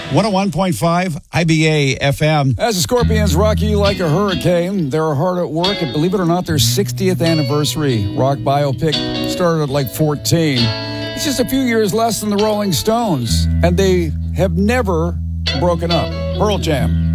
101.5 IBA FM. As the Scorpions rock you like a hurricane, they're hard at work, and believe it or not, their 60th anniversary rock biopic started at like 14. It's just a few years less than the Rolling Stones, and they have never broken up. Pearl Jam.